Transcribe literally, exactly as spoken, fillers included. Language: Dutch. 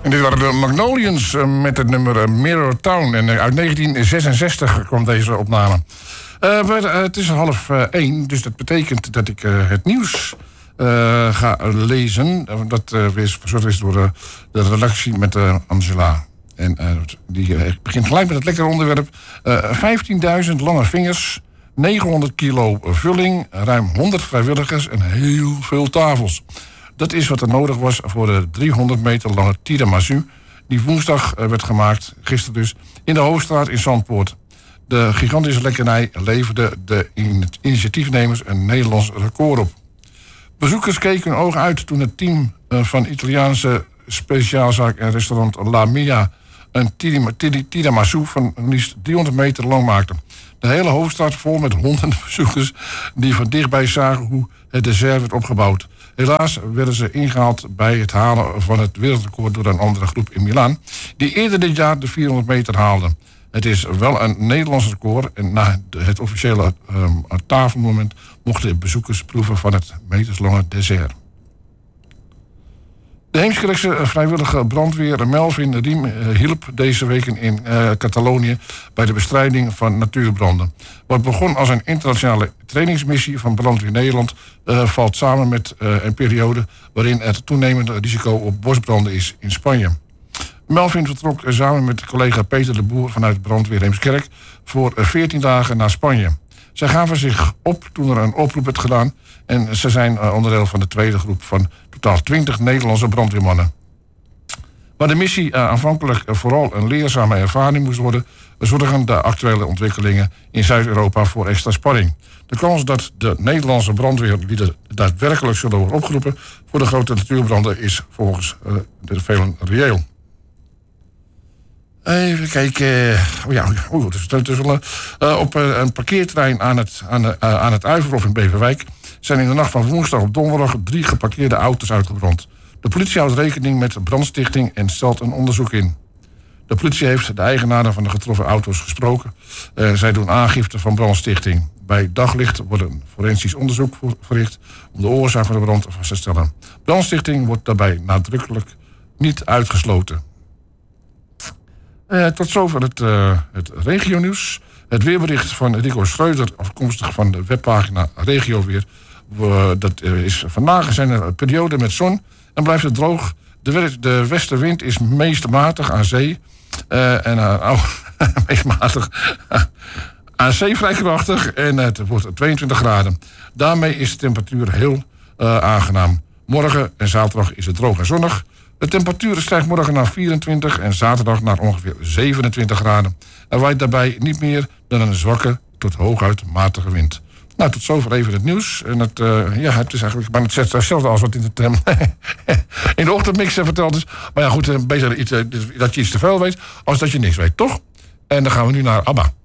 En dit waren de Magnolians met het nummer Mirror Town. En uit negentien zesenzestig kwam deze opname. Uh, maar, uh, het is half uh, één, dus dat betekent dat ik uh, het nieuws uh, ga lezen. Dat uh, weer verzorgd is door uh, de redactie met uh, Angela. En uh, die uh, begint gelijk met het lekkere onderwerp. Uh, vijftienduizend lange vingers, negenhonderd kilo vulling, ruim honderd vrijwilligers en heel veel tafels. Dat is wat er nodig was voor de driehonderd meter lange tiramisu, die woensdag uh, werd gemaakt, gisteren dus, in de Hoofdstraat in Zandpoort. De gigantische lekkernij leverde de initiatiefnemers een Nederlands record op. Bezoekers keken hun ogen uit toen het team uh, van Italiaanse speciaalzaak en restaurant La Mia een tiramisu van liefst driehonderd meter lang maakte. De hele Hoofdstraat vol met honderden bezoekers die van dichtbij zagen hoe het dessert werd opgebouwd. Helaas werden ze ingehaald bij het halen van het wereldrecord door een andere groep in Milaan, die eerder dit jaar de vierhonderd meter haalde. Het is wel een Nederlands record en na het officiële um, tafelmoment mochten bezoekers proeven van het meterslange dessert. De Heemskerkse vrijwillige brandweer Melvin Riem hielp deze week in uh, Catalonië bij de bestrijding van natuurbranden. Wat begon als een internationale trainingsmissie van Brandweer Nederland uh, valt samen met uh, een periode waarin er toenemend risico op bosbranden is in Spanje. Melvin vertrok samen met collega Peter de Boer vanuit Brandweer Heemskerk voor veertien dagen naar Spanje. Zij gaven zich op toen er een oproep werd gedaan en ze zijn onderdeel van de tweede groep van totaal twintig Nederlandse brandweermannen. Waar de missie uh, aanvankelijk vooral een leerzame ervaring moest worden, zorgen de actuele ontwikkelingen in Zuid-Europa voor extra spanning. De kans dat de Nederlandse brandweerlieden daadwerkelijk zullen worden opgeroepen voor de grote natuurbranden is volgens uh, de velen reëel. Even kijken. Oh ja, oh, dus, dus, uh, op uh, een parkeerterrein aan het, aan, uh, aan het Uiverhof in Beverwijk zijn in de nacht van woensdag op donderdag drie geparkeerde auto's uitgebrand. De politie houdt rekening met brandstichting en stelt een onderzoek in. De politie heeft de eigenaren van de getroffen auto's gesproken. Uh, zij doen aangifte van brandstichting. Bij daglicht wordt een forensisch onderzoek verricht om de oorzaak van de brand vast te stellen. Brandstichting wordt daarbij nadrukkelijk niet uitgesloten. Uh, tot zover het, uh, het regionieuws. Het weerbericht van Rico Schreuder, afkomstig van de webpagina Regioweer. Uh, dat uh, is vandaag zijn er een periode met zon en blijft het droog. De, de westenwind is meest matig aan zee. Uh, en uh, oh, meest matig aan zee vrij krachtig en uh, het wordt tweeëntwintig graden. Daarmee is de temperatuur heel uh, aangenaam. Morgen en zaterdag is het droog en zonnig. De temperatuur stijgt morgen naar vierentwintig en zaterdag naar ongeveer zevenentwintig graden. Er waait daarbij niet meer dan een zwakke tot hooguit matige wind. Nou, tot zover even het nieuws. En het, uh, ja, het is eigenlijk bijna hetzelfde als wat in, het, um, in de ochtendmix verteld is. Maar ja, goed, beter iets, uh, dat je iets te veel weet als dat je niks weet, toch? En dan gaan we nu naar ABBA.